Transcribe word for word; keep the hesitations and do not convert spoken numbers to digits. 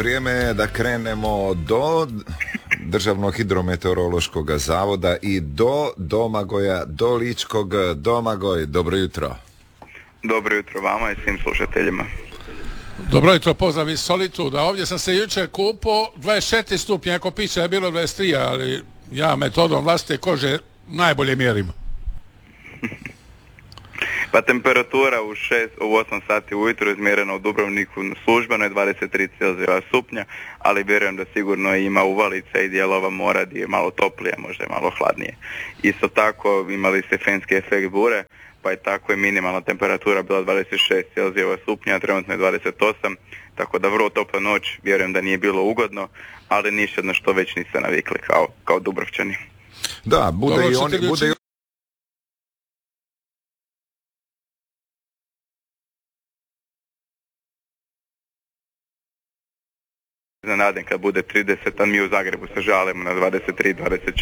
Vrijeme je da krenemo do Državnog hidrometeorološkog zavoda i do Domagoja, do Ličkog. Domagoj, dobro jutro. Dobro jutro vama i svim slušateljima. Dobro jutro, pozdrav iz Solituda. Ovdje sam se jučer kupao dvadeset četiri stupnja, ako piše je bilo dvadeset tri, ali ja metodom vlastite kože najbolje mjerim. Pa temperatura u šest, u osam sati ujutro izmjerena u Dubrovniku službeno je dvadeset tri Celzijeva stupnja, ali vjerujem da sigurno ima uvalica i dijelova mora gdje je malo toplije, možda je malo hladnije. Isto tako imali ste fenski efekt bure, pa je tako i minimalna temperatura bila dvadeset šest Celzijeva stupnja, trenutno je dvadeset osam, tako da vrlo topla noć, vjerujem da nije bilo ugodno, ali ništa na što već niste navikli kao, kao Dubrovčani. Da, bude Dobro, i oni, bude i iznenaden kad bude trideset, a mi u Zagrebu se žalimo na dvadeset tri dvadeset četiri.